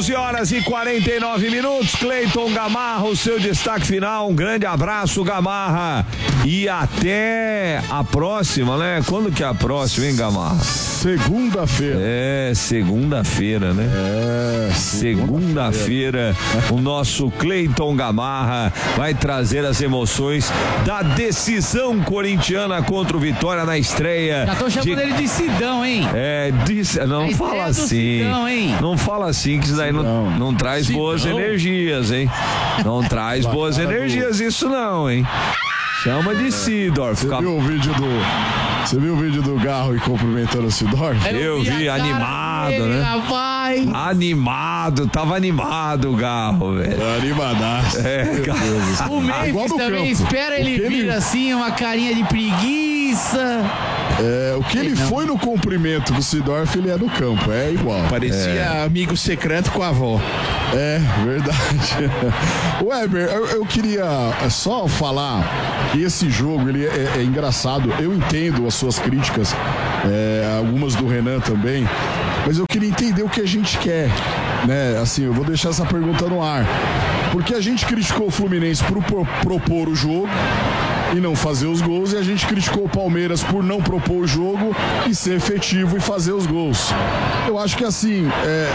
11h49. Cleiton Gamarra, o seu destaque final. Um grande abraço, Gamarra. E até a próxima, né? Quando que é a próxima, hein, Gamarra? Segunda-feira. Segunda-feira, né? Segunda-feira, o nosso Cleiton Gamarra vai trazer as emoções da decisão corintiana contra o Vitória na estreia. Já tô chamando ele de Sidão, hein? Não fala assim. Sidão, hein? Não fala assim, que isso daí não traz boas energias, hein? Não traz boas energias isso não, hein? Chama de Sidorf. Você viu o vídeo do Garro cumprimentando o Sidorf? Eu vi, animado, dele, né? Rapaz. Tava animado o Garro, velho. Animadaço. O Memphis também espera ele vir assim, uma carinha de preguiça. O que ele foi no cumprimento do Sidorf, ele é no campo, é igual. Parecia amigo secreto com a avó. É, verdade. Weber, eu queria só falar que esse jogo, ele é engraçado. Eu entendo as suas críticas, algumas do Renan também, mas eu queria entender o que a gente quer, né? Assim, eu vou deixar essa pergunta no ar. Porque a gente criticou o Fluminense por propor o jogo e não fazer os gols, e a gente criticou o Palmeiras por não propor o jogo e ser efetivo e fazer os gols. Eu acho que assim,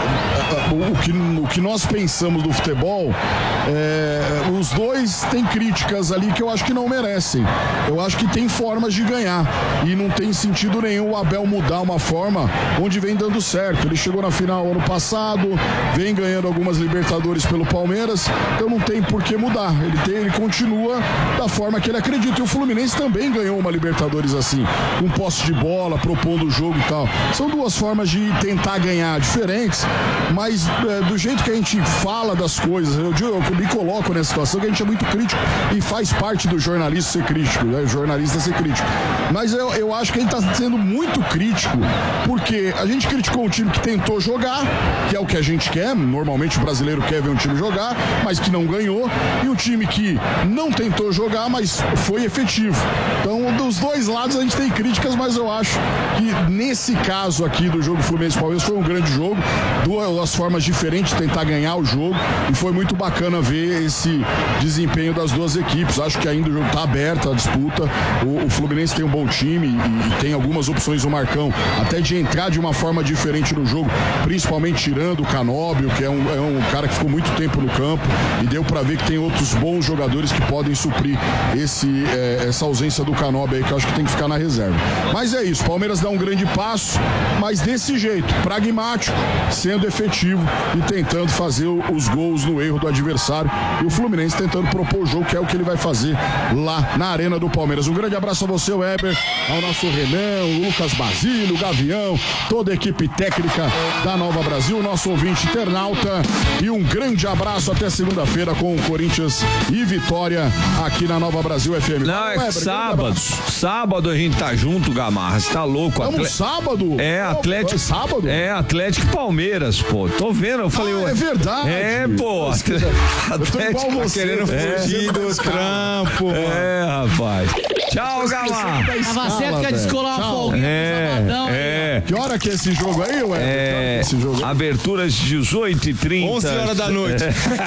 o que nós pensamos do futebol, os dois têm críticas ali que eu acho que não merecem. Eu acho que tem formas de ganhar e não tem sentido nenhum o Abel mudar uma forma onde vem dando certo. Ele chegou na final ano passado, vem ganhando algumas Libertadores pelo Palmeiras, então não tem por que mudar. Ele continua da forma que ele acredita. E o Fluminense também ganhou uma Libertadores assim, com posse de bola, propondo o jogo e tal. São duas formas de tentar ganhar diferentes, mas do jeito que a gente fala das coisas, eu me coloco nessa situação que a gente é muito crítico e faz parte do jornalista ser crítico, né? O jornalista ser crítico. Mas eu acho que a gente está sendo muito crítico, porque a gente criticou um time que tentou jogar, que é o que a gente quer, normalmente o brasileiro quer ver um time jogar, mas que não ganhou, e um time que não tentou jogar, mas foi efetivo. Então, dos dois lados a gente tem críticas, mas eu acho que nesse caso aqui do jogo Fluminense-Palmeiras foi um grande jogo, duas formas diferentes de tentar ganhar o jogo, e foi muito bacana ver esse desempenho das duas equipes. Acho que ainda o jogo está aberto, a disputa. O Fluminense tem um bom time e tem algumas opções do Marcão, até de entrar de uma forma diferente no jogo, principalmente tirando o Canóbio, que é um cara que ficou muito tempo no campo, e deu para ver que tem outros bons jogadores que podem suprir essa ausência do Canóbio aí, que eu acho que tem que ficar na reserva. Mas é isso, Palmeiras dá um grande passo, mas desse jeito, pragmático, sendo efetivo e tentando fazer os gols no erro do adversário, e o Fluminense tentando propor o jogo, que é o que ele vai fazer lá na Arena do Palmeiras. Um grande abraço a você, Weber, ao nosso Renan, o Lucas Basílio, o Gavião, toda a equipe técnica da Nova Brasil, nosso ouvinte internauta, e um grande abraço até segunda-feira com o Corinthians e Vitória aqui na Nova Brasil FM. Não, é sábado a gente tá junto, Gamarra, você tá louco? Sábado? Atlético. Sábado? Atlético e Palmeiras, pô. Tô vendo, eu falei. É verdade. Pô. Atlético tá querendo fugir do trampo. Rapaz. Tchau, Gamarra. Tava certo que ia descolar uma folguinha no sabadão. Que hora que é esse jogo aí, ué? Aberturas 18h30. 11 horas da noite.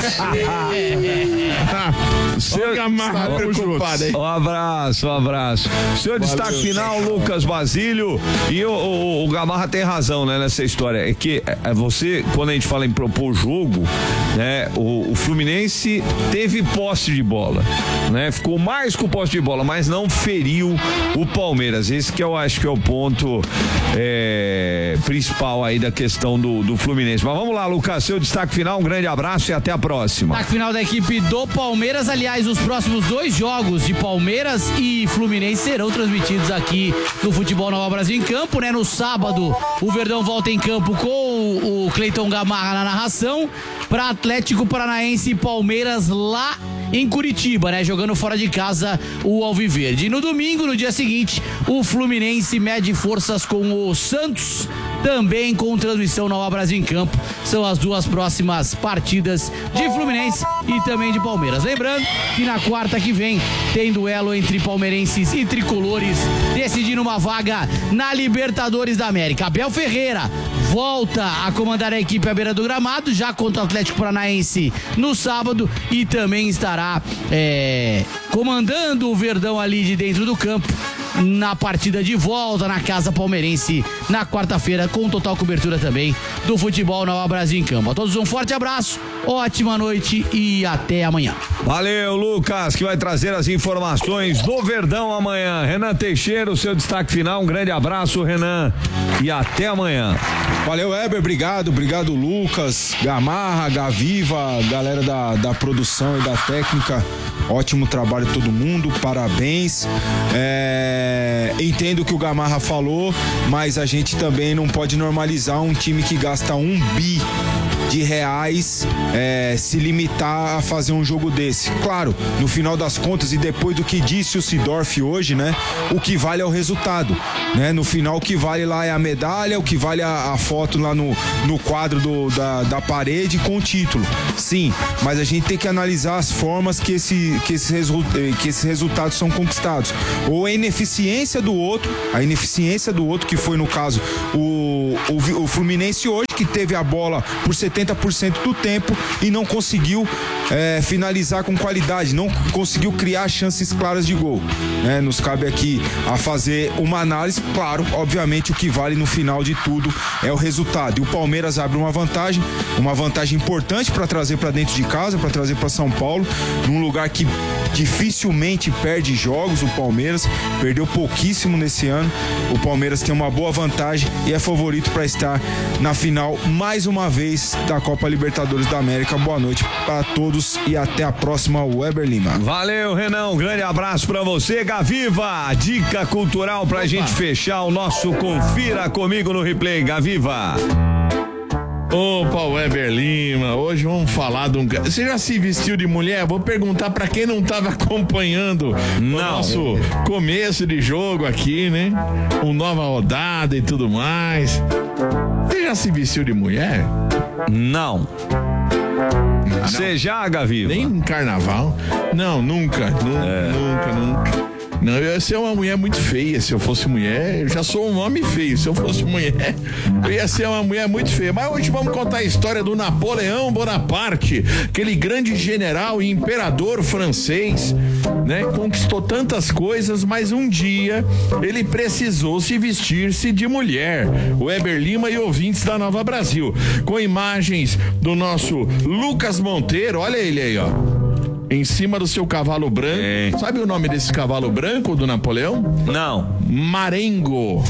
Seu Gamarra preocupado aí. Um abraço. Seu destaque final, Lucas Basílio. E o Gamarra tem razão, né, nessa história. É que você, quando a gente fala em propor jogo, né, o Fluminense teve posse de bola, né? Ficou mais com posse de bola, mas não feriu o Palmeiras. Esse que eu acho que é o ponto principal aí da questão do Fluminense. Mas vamos lá, Lucas, seu destaque final, um grande abraço e até a próxima. Destaque final da equipe do Palmeiras. Aliás, os próximos 2 jogos de Palmeiras e Fluminense serão transmitidos aqui no Futebol Nova Brasil em campo, né? No sábado, o Verdão volta em campo com o Cleiton Gamarra na narração para Atlético Paranaense e Palmeiras lá em Curitiba, né? Jogando fora de casa o Alviverde. E no domingo, no dia seguinte, o Fluminense mede forças com o Santos também com transmissão Nova Brasil em Campo. São as duas próximas partidas de Fluminense e também de Palmeiras. Lembrando que na quarta que vem tem duelo entre palmeirenses e tricolores, decidindo uma vaga na Libertadores da América. Abel Ferreira volta a comandar a equipe à beira do gramado, já contra o Atlético Paranaense no sábado, e também estará comandando o Verdão ali de dentro do campo na partida de volta na casa palmeirense na quarta-feira, com total cobertura também do futebol Nova Brasil em Campo. A todos um forte abraço, ótima noite e até amanhã. Valeu, Lucas, que vai trazer as informações do Verdão amanhã. Renan Teixeira, o seu destaque final. Um grande abraço, Renan, e até amanhã. Valeu, Weber, obrigado, Lucas, Gamarra, Gaviva, galera da produção e da técnica. Ótimo trabalho de todo mundo, parabéns. Entendo o que o Gamarra falou, mas a gente também não pode normalizar um time que gasta R$1 bi se limitar a fazer um jogo desse. Claro, no final das contas, e depois do que disse o Sidorf hoje, né, o que vale é o resultado, né? No final, o que vale lá é a medalha, o que vale a foto lá no quadro da parede com o título. Sim, mas a gente tem que analisar as formas que esses resultados são conquistados. Ou a ineficiência do outro, que foi no caso o Fluminense hoje, que teve a bola por 70% do tempo e não conseguiu finalizar com qualidade, não conseguiu criar chances claras de gol, né? Nos cabe aqui a fazer uma análise. Claro, obviamente o que vale no final de tudo é o resultado, e o Palmeiras abre uma vantagem importante para trazer para dentro de casa, para trazer para São Paulo, num lugar que dificilmente perde jogos. O Palmeiras perdeu pouquíssimo nesse ano. O Palmeiras tem uma boa vantagem e é favorito para estar na final mais uma vez da Copa Libertadores da América. Boa noite para todos e até a próxima, Weber Lima. Valeu, Renan, um grande abraço para você. Gaviva, dica cultural pra gente fechar o nosso Confira Comigo no Replay. Gaviva. Opa, Weber Lima, hoje vamos falar de um... Você já se vestiu de mulher? Vou perguntar pra quem não tava acompanhando o nosso começo de jogo aqui, né? Uma nova rodada e tudo mais. Você já se vestiu de mulher? Não. Você já, Gaviva? Nem em carnaval? Não, nunca. Não, eu ia ser uma mulher muito feia. Se eu fosse mulher, eu já sou um homem feio. Se eu fosse mulher, eu ia ser uma mulher muito feia. Mas hoje vamos contar a história do Napoleão Bonaparte, aquele grande general e imperador francês, né? Conquistou tantas coisas, mas um dia ele precisou se vestir-se de mulher. Weber Lima e ouvintes da Nova Brasil, com imagens do nosso Lucas Monteiro. Olha ele aí, ó, em cima do seu cavalo branco. Sabe o nome desse cavalo branco do Napoleão? Não. Marengo.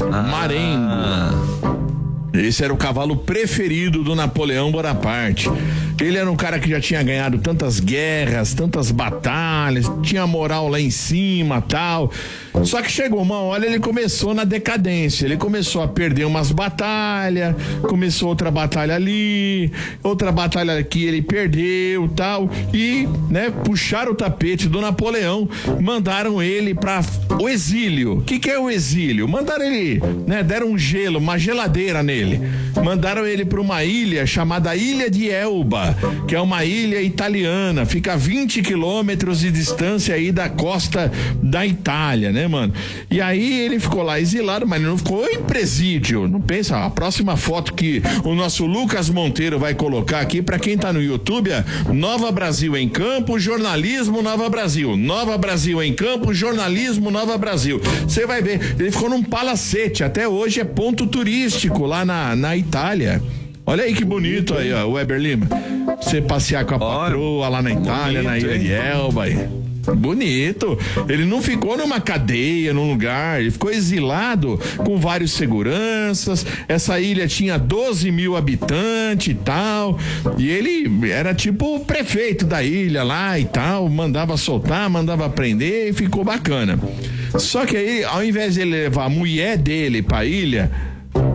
Marengo. Esse era o cavalo preferido do Napoleão Bonaparte. Ele era um cara que já tinha ganhado tantas guerras, tantas batalhas, tinha moral lá em cima, tal. Só que chegou uma hora, ele começou na decadência. Ele começou a perder umas batalhas, começou outra batalha ali, outra batalha aqui ele perdeu, tal. E, né, puxaram o tapete do Napoleão, mandaram ele para o exílio. O que é o exílio? Mandaram ele, né, deram um gelo, uma geladeira nele. Mandaram ele para uma ilha chamada Ilha de Elba, que é uma ilha italiana, fica a 20 quilômetros de distância aí da costa da Itália, né, mano? E aí ele ficou lá exilado, mas não ficou em presídio. Não pensa, a próxima foto que o nosso Lucas Monteiro vai colocar aqui, pra quem tá no YouTube, é Nova Brasil em Campo, jornalismo Nova Brasil. Nova Brasil em Campo, jornalismo Nova Brasil. Você vai ver, ele ficou num palacete, até hoje é ponto turístico lá na Itália. Olha aí que bonito aí, ó, Weber Lima. Você passear com a patroa lá na Itália, bonito, na Ilha de Elba. Bonito. Ele não ficou numa cadeia, num lugar. Ele ficou exilado com vários seguranças. Essa ilha tinha 12 mil habitantes e tal. E ele era tipo o prefeito da ilha lá e tal. Mandava soltar, mandava prender e ficou bacana. Só que aí, ao invés de ele levar a mulher dele pra ilha,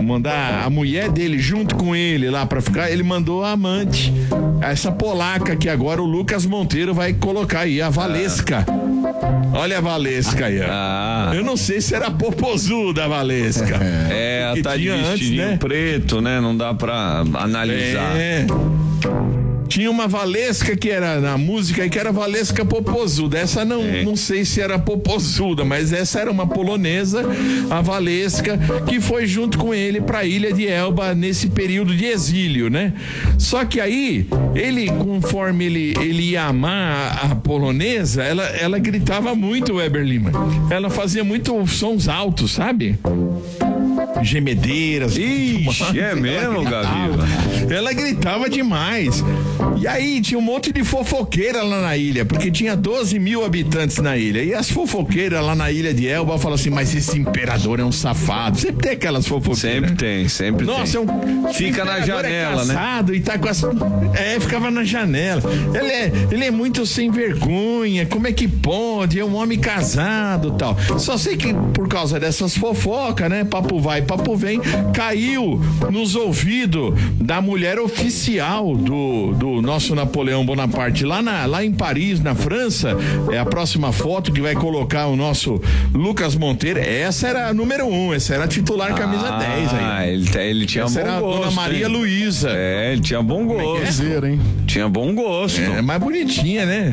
mandar a mulher dele junto com ele lá pra ficar, ele mandou a amante, essa polaca que agora o Lucas Monteiro vai colocar aí, a Valesca. Olha a Valesca aí, ó. Eu não sei se era popozuda a Valesca. Ela tá de vestidinho, né? Preto, né? Não dá pra analisar. Tinha uma Valesca que era na música que era Valesca Popozuda. Essa não sei se era Popozuda, mas essa era uma polonesa, a Valesca, que foi junto com ele pra Ilha de Elba nesse período de exílio, né? Só que aí, ele, conforme ele ia amar a polonesa, ela gritava muito, Weber Lima. Ela fazia muito sons altos, sabe? Gemedeiras. Ixi, é mesmo, Gaviva? Ela gritava demais. E aí tinha um monte de fofoqueira lá na ilha, porque tinha 12 mil habitantes na ilha. E as fofoqueiras lá na Ilha de Elba falam assim, mas esse imperador é um safado. Sempre tem aquelas fofoqueiras. Sempre tem. Nossa, fica na janela, é casado, né? E tá com as... ficava na janela. Ele é muito sem vergonha. Como é que pode? É um homem casado e tal. Só sei que por causa dessas fofocas, né? Papo vai, papo vem, caiu nos ouvidos da mulher oficial do nosso Napoleão Bonaparte lá em Paris, na França. É a próxima foto que vai colocar o nosso Lucas Monteiro. Essa era a número 1, essa era a titular camisa 10 aí. Ele tinha essa bom era gosto. A Dona Maria Luísa. Ele tinha bom gosto. Tinha bom gosto. É mais bonitinha, né?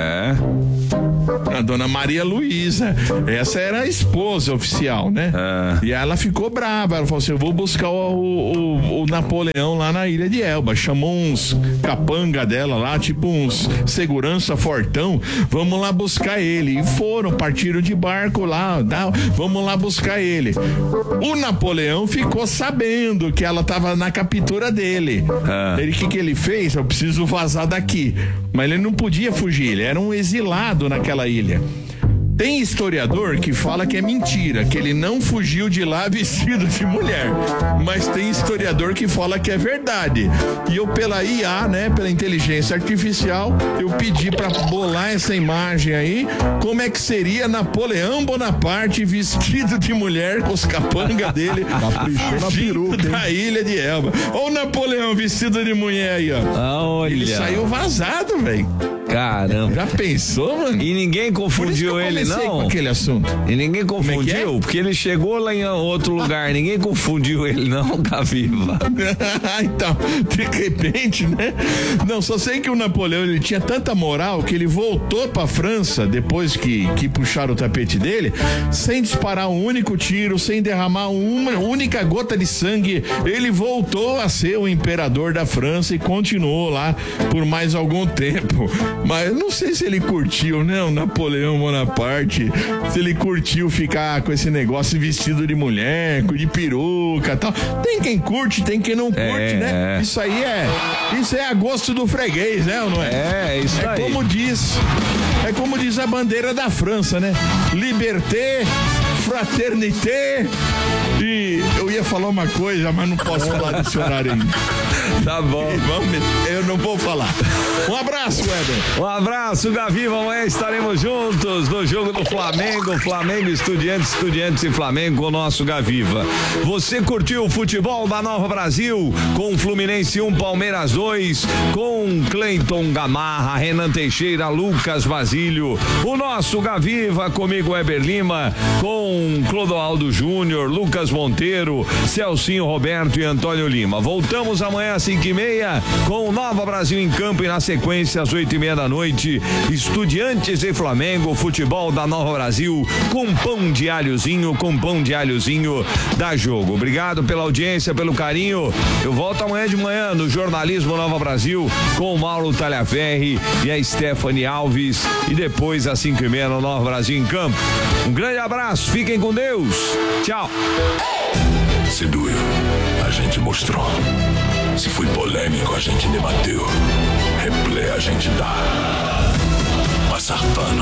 A Dona Maria Luísa. Essa era a esposa oficial, né? E ela ficou brava. Ela falou assim: eu vou buscar o Napoleão lá na Ilha de Elba. Chamou uns capanga dela lá, tipo uns segurança fortão. Vamos lá buscar ele. E partiram de barco lá. Vamos lá buscar ele. O Napoleão ficou sabendo que ela tava na captura dele. O que ele fez? Eu preciso vazar daqui. Mas ele não podia fugir. Ele era um exilado naquela ilha. Tem historiador que fala que é mentira, que ele não fugiu de lá vestido de mulher. Mas tem historiador que fala que é verdade. E eu, pela IA, né, pela inteligência artificial, eu pedi pra bolar essa imagem aí, como é que seria Napoleão Bonaparte vestido de mulher com os capangas dele, fugindo da Ilha de Elba. Olha o Napoleão vestido de mulher aí, ó. Olha. Ele saiu vazado, velho. Caramba. Já pensou, mano? E ninguém confundiu ele, não? Com aquele assunto. E ninguém confundiu? Porque ele chegou lá em outro lugar. Ninguém confundiu ele, não, Gaviva. Então, de repente, né? Não, só sei que o Napoleão, ele tinha tanta moral que ele voltou pra França, depois que puxaram o tapete dele, sem disparar um único tiro, sem derramar uma única gota de sangue. Ele voltou a ser o imperador da França e continuou lá por mais algum tempo. Mas eu não sei se ele curtiu, né, o Napoleão Bonaparte, se ele curtiu ficar com esse negócio vestido de mulher, de peruca e tal. Tem quem curte, tem quem não curte, né? Isso aí isso é a gosto do freguês, né, ou não é? Isso aí. É como diz a bandeira da França, né? Liberté, fraternité. E eu ia falar uma coisa, mas não posso falar desse horário ainda. Tá bom. Eu não vou falar. Um abraço, Weber. Um abraço, Gaviva. Amanhã estaremos juntos no jogo do Flamengo. Flamengo, Estudiantes e Flamengo com o nosso Gaviva. Você curtiu o futebol da Nova Brasil com Fluminense 1, Palmeiras 2, com Cleiton Gamarra, Renan Teixeira, Lucas Basílio. O nosso Gaviva comigo, Weber Lima, com Clodoaldo Júnior, Lucas Monteiro, Celcinho Roberto e Antônio Lima. Voltamos amanhã às 5h30 com o Nova Brasil em campo e na sequência às 8h30 da noite, Estudiantes e Flamengo, futebol da Nova Brasil com pão de alhozinho da Jogo. Obrigado pela audiência, pelo carinho. Eu volto amanhã de manhã no Jornalismo Nova Brasil com o Mauro Talhaferri e a Stephanie Alves e depois às 5h30 no Nova Brasil em campo. Um grande abraço, fiquem com Deus. Tchau. Se doeu, a gente mostrou. Se foi polêmico, a gente debateu. Replay a gente dá. Passar pano.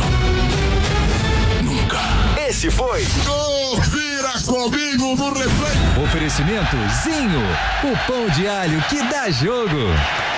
Nunca. Esse foi Vira comigo no replay. Oferecimento Zinho, o pão de alho que dá jogo.